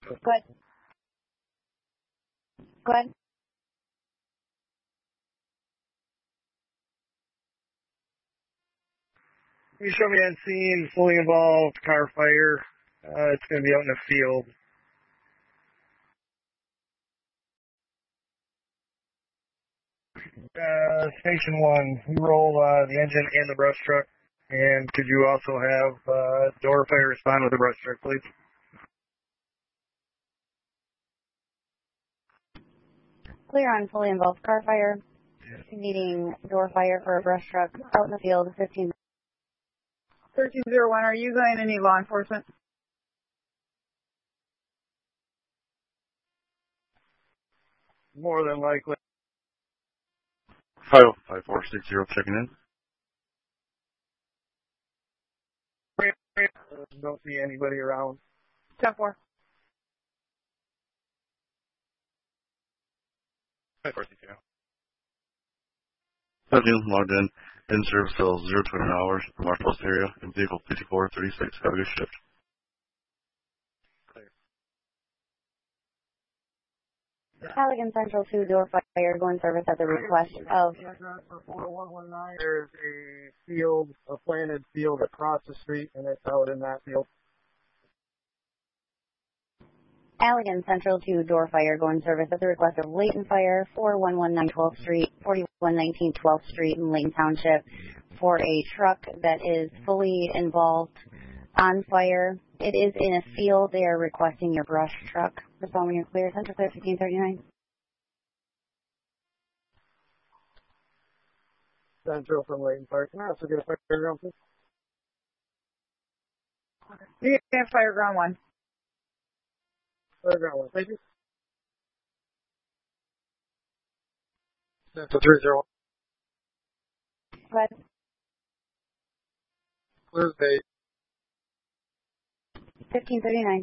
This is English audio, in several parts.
Go ahead. Go ahead. You show me on scene, fully involved, car fire. It's going to be out in the field. Station 1, you roll the engine and the brush truck. And could you also have door fire respond with the brush truck, please? Clear on fully involved car fire. Needing door fire for a brush truck out in the field. 1301. Are you going to need law enforcement? More than likely. 5460 checking in. Don't see anybody around. 10-4. 5460. 17 logged in service till 020 hours, Marshall area, in vehicle 5436. Have a good shift. Allegan Central 2 door fire going service at the request of. There's a field, a planted field across the street, and it's out in that field. Allegan Central 2 door fire going service at the request of Layton Fire, 4119 12th Street, 4119 12th Street in Layton Township for a truck that is fully involved on fire. It is in a field. They are requesting your brush truck. Respond when you're clear. Central Clear 1539. Central from Layton Park. Can I also get a fire ground, please? You can have fire ground 1. Fire ground 1, thank you. Central 301. Go ahead. Clear day. 1539.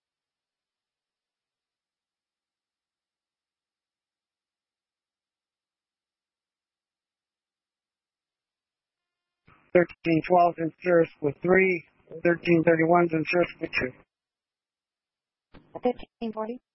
$13.12 in service with 3. $13.31 in service with 2. 1540.